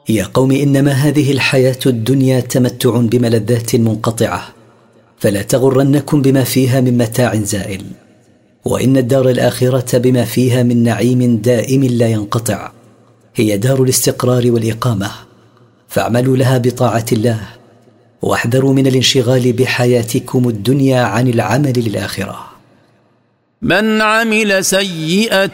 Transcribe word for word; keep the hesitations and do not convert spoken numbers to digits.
يا قوم إنما هذه الحياة الدنيا تمتع بملذات منقطعة، فلا تغرنكم بما فيها من متاع زائل، وإن الدار الآخرة بما فيها من نعيم دائم لا ينقطع هي دار الاستقرار والإقامة، فاعملوا لها بطاعة الله، واحذروا من الانشغال بحياتكم الدنيا عن العمل للآخرة. من عمل سيئة